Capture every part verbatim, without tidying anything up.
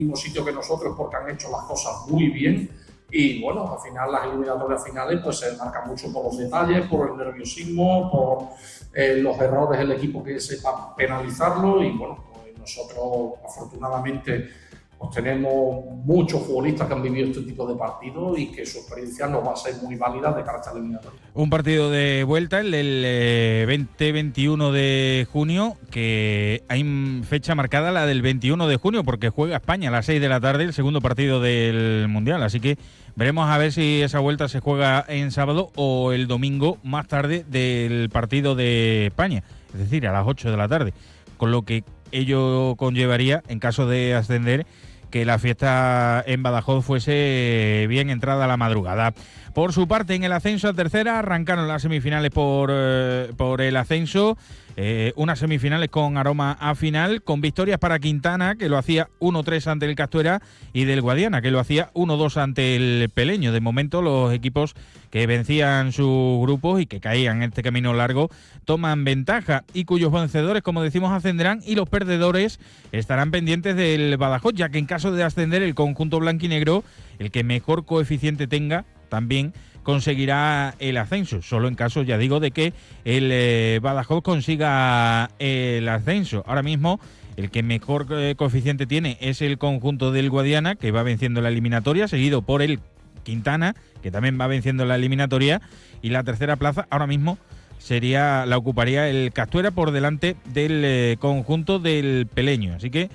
mismo sitio que nosotros porque han hecho las cosas muy bien. Y bueno, al final las eliminatorias finales pues se marcan mucho por los detalles, por el nerviosismo, por eh, los errores del equipo que sepa penalizarlo. Y bueno, pues nosotros afortunadamente pues tenemos muchos futbolistas que han vivido este tipo de partidos y que su experiencia nos va a ser muy válida de cara a esta eliminatoria. Un partido de vuelta, el del eh, veinte veintiuno de junio, que hay fecha marcada, la del veintiuno de junio, porque juega España a las seis de la tarde, el segundo partido del Mundial. Así que veremos a ver si esa vuelta se juega en sábado o el domingo más tarde del partido de España, es decir, a las ocho de la tarde. Con lo que ello conllevaría, en caso de ascender, que la fiesta en Badajoz fuese bien entrada a la madrugada. Por su parte, en el ascenso a tercera arrancaron las semifinales por, eh, por el ascenso, eh, unas semifinales con aroma a final, con victorias para Quintana, que lo hacía uno tres ante el Castuera, y del Guadiana, que lo hacía uno dos ante el Peleño. De momento, los equipos que vencían sus grupos y que caían en este camino largo toman ventaja, y cuyos vencedores, como decimos, ascenderán, y los perdedores estarán pendientes del Badajoz, ya que en caso de ascender el conjunto blanquinegro, el que mejor coeficiente tenga también conseguirá el ascenso, solo en caso, ya digo, de que el eh, Badajoz consiga el ascenso. Ahora mismo el que mejor eh, coeficiente tiene es el conjunto del Guadiana, que va venciendo la eliminatoria, seguido por el Quintana, que también va venciendo la eliminatoria, y la tercera plaza ahora mismo sería la ocuparía el Castuera por delante del eh, conjunto del Peleño. Así que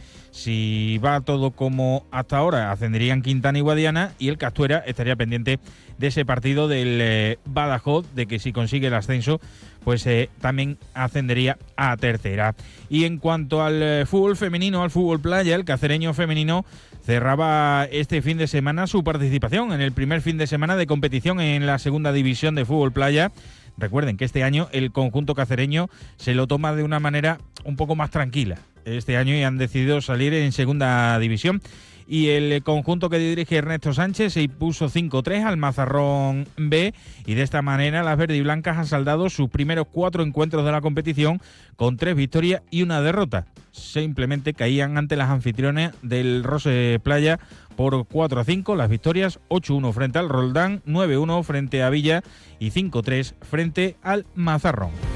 si va todo como hasta ahora, ascenderían Quintana y Guadiana, y el Castuera estaría pendiente de ese partido del eh, Badajoz, de que si consigue el ascenso, pues eh, también ascendería a tercera. Y en cuanto al eh, fútbol femenino, al fútbol playa, el cacereño femenino cerraba este fin de semana su participación en el primer fin de semana de competición en la segunda división de fútbol playa. Recuerden que este año el conjunto cacereño se lo toma de una manera un poco más tranquila este año y han decidido salir en segunda división. Y el conjunto que dirige Ernesto Sánchez se impuso cinco tres al Mazarrón B, y de esta manera las verdiblancas han saldado sus primeros cuatro encuentros de la competición con tres victorias y una derrota. Simplemente caían ante las anfitriones del Rose Playa por cuatro a cinco, las victorias ocho uno frente al Roldán, nueve uno frente a Villa y cinco tres frente al Mazarrón.